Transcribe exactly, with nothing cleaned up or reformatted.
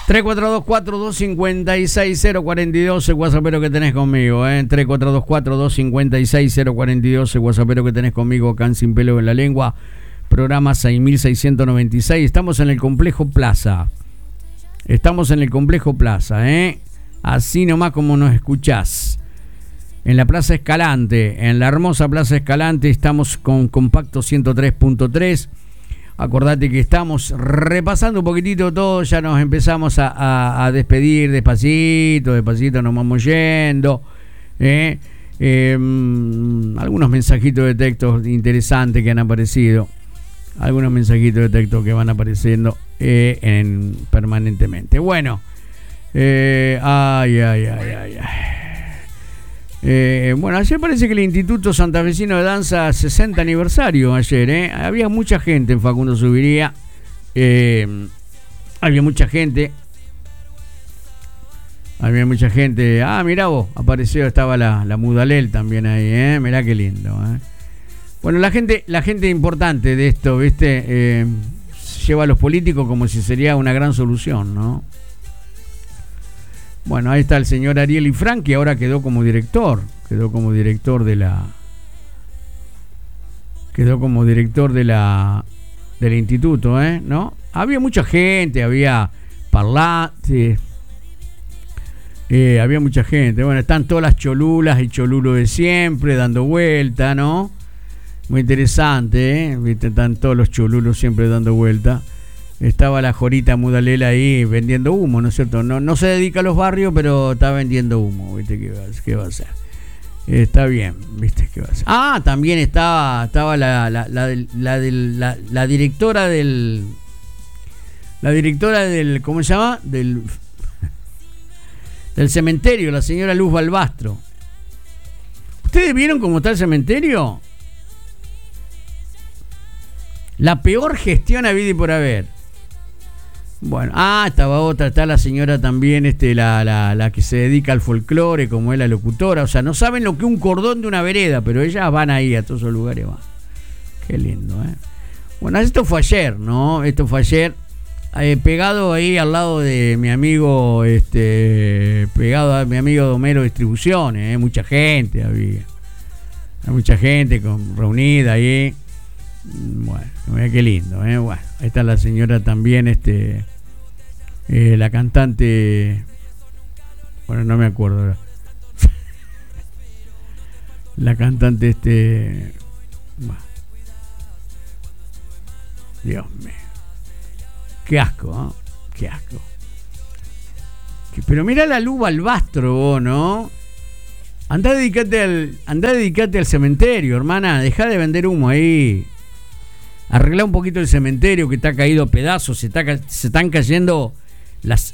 tres cuatro dos cuatro dos cinco seis cero cuatro dos, el WhatsAppero que tenés conmigo, ¿eh? tres cuatro dos cuatro dos cinco seis cero cuatro dos, el WhatsAppero que tenés conmigo acá en Sin Pelo en la Lengua, programa seis mil seiscientos noventa y seis. Estamos en el Complejo Plaza. Estamos en el Complejo Plaza, ¿eh? Así nomás como nos escuchás. En la Plaza Escalante, en la hermosa Plaza Escalante, estamos con Compacto ciento tres punto tres. Acordate que estamos repasando un poquitito todo, ya nos empezamos a, a, a despedir despacito, despacito nos vamos yendo. ¿eh? Eh, algunos mensajitos de texto interesantes que han aparecido, algunos mensajitos de texto que van apareciendo eh, en, permanentemente. Bueno, eh, ay, ay, ay, ay, ay. Eh, bueno, ayer parece que el Instituto Santafesino de Danza sesenta aniversario ayer, ¿eh? Había mucha gente en Facundo Subiría, eh, había mucha gente, había mucha gente, ah, mirá vos, apareció, estaba la, la Mudalel también ahí, ¿eh? Mirá qué lindo, ¿eh? Bueno, la gente, la gente importante de esto, ¿viste? Eh, lleva a los políticos como si sería una gran solución, ¿no? Bueno, ahí está el señor Ariel Ifrán, que ahora quedó como director, quedó como director de la, quedó como director de la, del instituto, ¿eh? ¿No? Había mucha gente, había parlantes, eh, había mucha gente. Bueno, están todas las cholulas y cholulos de siempre dando vuelta, ¿no? Muy interesante, ¿eh? Viste, están todos los cholulos siempre dando vuelta. Estaba la Jorita Mudalela ahí vendiendo humo, ¿no es cierto? No, no se dedica a los barrios, pero está vendiendo humo, ¿viste? ¿Qué va, qué va a hacer? Está bien, ¿viste? ¿Qué va a hacer? Ah, también estaba, estaba la, la, la, la, la, la directora del... La directora del... ¿Cómo se llama? Del... Del cementerio, la señora Luz Balbastro. ¿Ustedes vieron cómo está el cementerio? La peor gestión habida y por haber. Bueno, ah, estaba otra, está la señora también, este, la, la, la que se dedica al folclore, como es la locutora. O sea, no saben lo que es un cordón de una vereda, pero ellas van ahí a todos esos lugares, van. Qué lindo, ¿eh? Bueno, esto fue ayer, ¿no? Esto fue ayer, eh, pegado ahí al lado de mi amigo, este, pegado a mi amigo Domero Distribuciones, ¿eh? Mucha gente había. Hay mucha gente con, reunida ahí. Bueno, mira qué lindo, ¿eh? Bueno, ahí está la señora también, este, eh, la cantante, bueno, no me acuerdo ahora. La cantante, este, bueno. Dios mío, qué asco, ¿eh? Qué asco. Pero mira la Luz Balbastro, vos, ¿no? Andá, dedicate al, andá, dedicate al cementerio, hermana, dejá de vender humo ahí. Arreglá un poquito el cementerio que está caído a pedazos, se, está, se están cayendo las,